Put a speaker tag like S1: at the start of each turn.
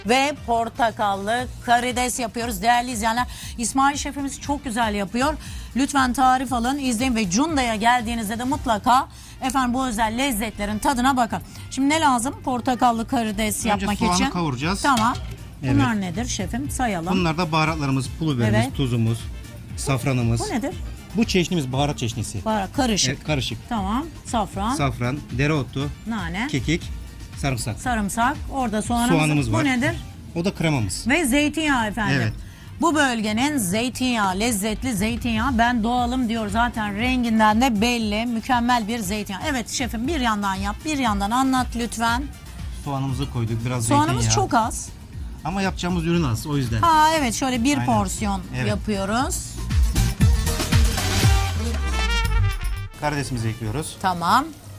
S1: ve portakallı karides yapıyoruz. Değerli izleyenler, İsmail şefimiz çok güzel yapıyor. Lütfen tarif alın, izleyin ve Cunda'ya geldiğinizde de mutlaka efendim bu özel lezzetlerin tadına bakın. Şimdi ne lazım portakallı karides yapmak için?
S2: Önce soğanı kavuracağız.
S1: Tamam.
S2: Evet.
S1: Bunlar nedir şefim? Sayalım.
S2: Bunlar da baharatlarımız, pul biberimiz,
S1: Evet.
S2: tuzumuz, safranımız.
S1: Bu nedir?
S2: Bu çeşnimiz baharat çeşnisi.
S1: Baharat, karışık.
S2: Evet, karışık.
S1: Tamam. Safran,
S2: Safran, dereotu,
S1: nane,
S2: kekik, sarımsak.
S1: sarımsak. Orada
S2: Soğanımız
S1: Bu
S2: var.
S1: nedir?
S2: O da kremamız.
S1: Ve zeytinyağı efendim.
S2: Evet.
S1: Bu bölgenin zeytinyağı, lezzetli zeytinyağı. Ben doğalım diyor zaten, renginden de belli. Mükemmel bir zeytinyağı. Evet şefim, bir yandan yap, bir yandan anlat lütfen.
S2: Soğanımızı koyduk, biraz
S1: Soğanımız
S2: zeytinyağı.
S1: çok az.
S2: Ama yapacağımız ürün az, o yüzden.
S1: Ha evet, şöyle bir
S2: Aynen.
S1: porsiyon
S2: Evet.
S1: yapıyoruz.
S2: Karidesimizi ekliyoruz.
S1: Tamam.